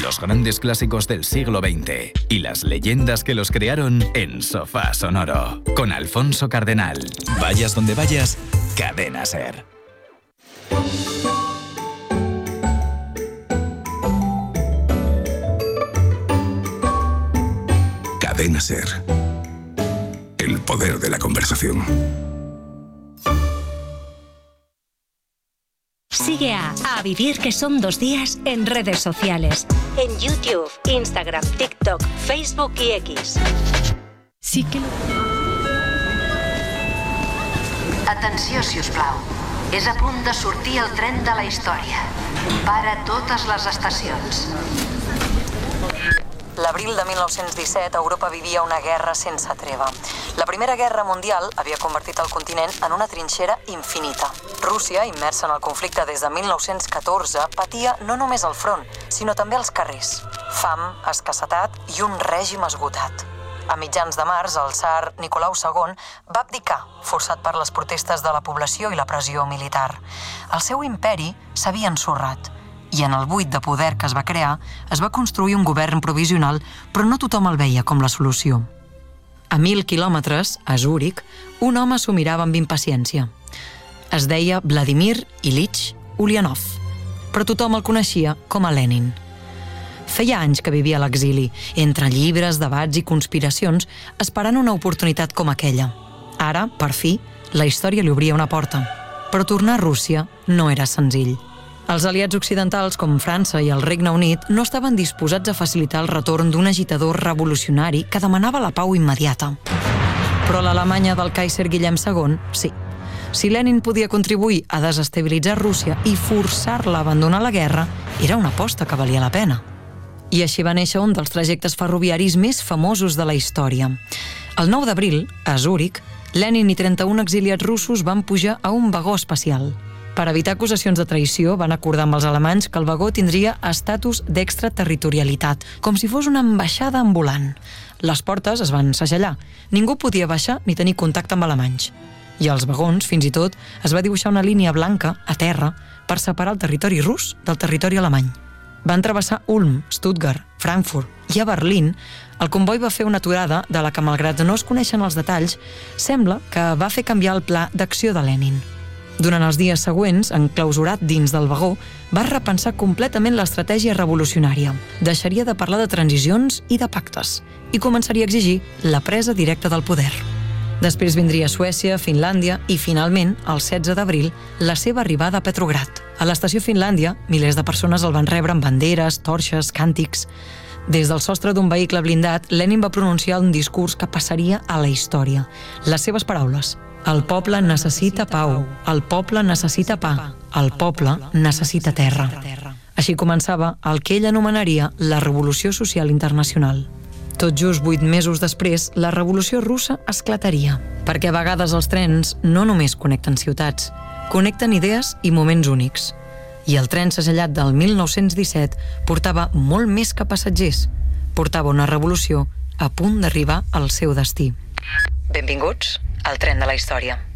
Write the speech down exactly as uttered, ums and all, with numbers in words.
los grandes clásicos del siglo veinte y las leyendas que los crearon en Sofá Sonoro. Con Alfonso Cardenal. Vayas donde vayas, Cadena Ser. Cadena Ser. El poder de la conversación. Sigue a A Vivir que son dos días en redes sociales. En YouTube, Instagram, TikTok, Facebook i X. Sí que... Atenció, si us plau. És a punt de sortir el tren de la història. Para totes les estacions. L'abril de mil nou-cents disset, Europa vivia una guerra sense treva. La Primera Guerra Mundial havia convertit el continent en una trinxera infinita. Rússia, immersa en el conflicte des de mil nou-cents catorze, patia no només al front, sinó també als carrers. Fam, escassetat i un règim esgotat. A mitjans de març, el tsar Nicolau segon va abdicar, forçat per les protestes de la població i la pressió militar. El seu imperi s'havia ensorrat. I en el buit de poder que es va crear, es va construir un govern provisional, però no tothom el veia com la solució. A mil quilòmetres, a Zúrich, un home s'ho mirava amb impaciència. Es deia Vladimir Ilich Ulyanov, però tothom el coneixia com a Lenin. Feia anys que vivia a l'exili, entre llibres, debats i conspiracions, esperant una oportunitat com aquella. Ara, per fi, la història li obria una porta. Però tornar a Rússia no era senzill. Els aliats occidentals, com França i el Regne Unit, no estaven disposats a facilitar el retorn d'un agitador revolucionari que demanava la pau immediata. Però l'Alemanya del Kaiser Guillem segon, sí. Si Lenin podia contribuir a desestabilitzar Rússia i forçar-la a abandonar la guerra, era una aposta que valia la pena. I així va néixer un dels trajectes ferroviaris més famosos de la història. El nou d'abril, a Zúrich, Lenin i trenta-un exiliats russos van pujar a un vagó espacial. Per evitar acusacions de traïció, van acordar amb els alemanys que el vagó tindria estatus d'extraterritorialitat, com si fos una ambaixada ambulant. Les portes es van segellar. Ningú podia baixar ni tenir contacte amb alemanys. I als vagons, fins i tot, es va dibuixar una línia blanca, a terra, per separar el territori rus del territori alemany. Van travessar Ulm, Stuttgart, Frankfurt i a Berlín. El comboi va fer una aturada de la que, malgrat no es coneixen els detalls, sembla que va fer canviar el pla d'acció de Lenin. Durant els dies següents, enclausurat dins del vagó, va repensar completament l'estratègia revolucionària. Deixaria de parlar de transicions i de pactes i començaria a exigir la presa directa del poder. Després vindria Suècia, Finlàndia i, finalment, el setze d'abril, la seva arribada a Petrograd. A l'estació Finlàndia, milers de persones el van rebre amb banderes, torxes, càntics. Des del sostre d'un vehicle blindat, Lenin va pronunciar un discurs que passaria a la història. Les seves paraules: el poble necessita pau, el poble necessita pa, el poble necessita terra. Així començava el que ell anomenaria la Revolució Social Internacional. Tot just vuit mesos després, la Revolució Russa esclataria, perquè a vegades els trens no només connecten ciutats, connecten idees i moments únics. I el tren segellat del mil nou-cents disset portava molt més que passatgers. Portava una revolució a punt d'arribar al seu destí. Benvinguts al tren de la història.